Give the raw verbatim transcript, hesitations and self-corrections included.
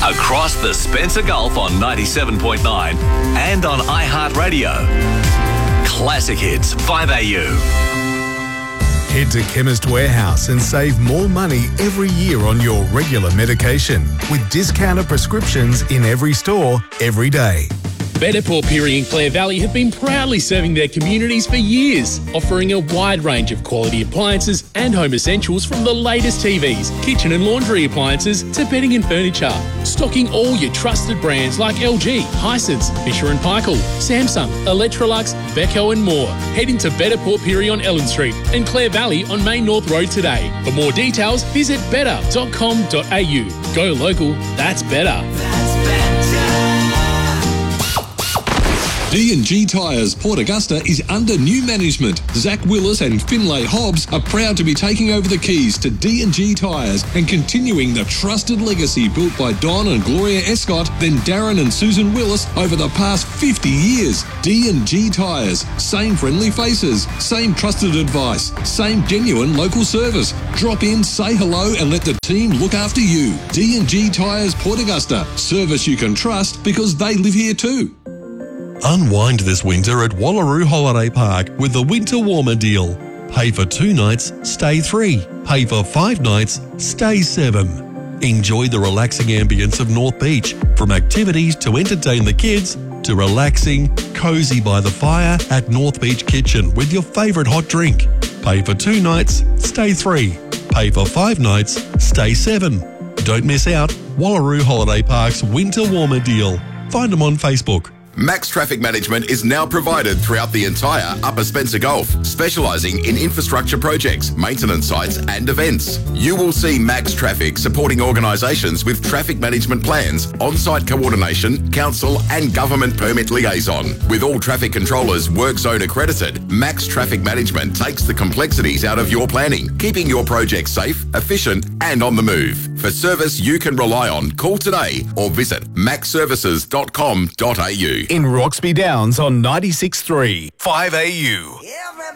across the Spencer Gulf on ninety-seven point nine and on iHeartRadio. Classic Hits, five A U. Head to Chemist Warehouse and save more money every year on your regular medication with discounted prescriptions in every store, every day. Better Port Pirie and Clare Valley have been proudly serving their communities for years, offering a wide range of quality appliances and home essentials from the latest T Vs, kitchen and laundry appliances to bedding and furniture. Stocking all your trusted brands like L G, Hisense, Fisher and Paykel, Samsung, Electrolux, Beko and more. Head into Better Port Pirie on Ellen Street and Clare Valley on Main North Road today. For more details, visit better dot com dot a u. Go local, that's better. D and G Tyres Port Augusta is under new management. Zach Willis and Finlay Hobbs are proud to be taking over the keys to D and G Tyres and continuing the trusted legacy built by Don and Gloria Escott, then Darren and Susan Willis over the past fifty years. D and G Tyres. Same friendly faces, same trusted advice, same genuine local service. Drop in, say hello and let the team look after you. D and G Tyres Port Augusta. Service you can trust because they live here too. Unwind this winter at Wallaroo Holiday Park with the Winter Warmer deal. Pay for two nights, stay three. Pay for five nights, stay seven. Enjoy the relaxing ambience of North Beach, from activities to entertain the kids to relaxing, cosy by the fire at North Beach Kitchen with your favourite hot drink. Pay for two nights, stay three. Pay for five nights, stay seven. Don't miss out. Wallaroo Holiday Park's Winter Warmer deal. Find them on Facebook. Max Traffic Management is now provided throughout the entire Upper Spencer Gulf, specialising in infrastructure projects, maintenance sites and events. You will see Max Traffic supporting organisations with traffic management plans, on-site coordination, council and government permit liaison. With all traffic controllers work zone accredited, Max Traffic Management takes the complexities out of your planning, keeping your project safe, efficient and on the move. For service you can rely on, call today or visit max services dot com dot a u. In Roxby Downs on ninety-six point three, five A U.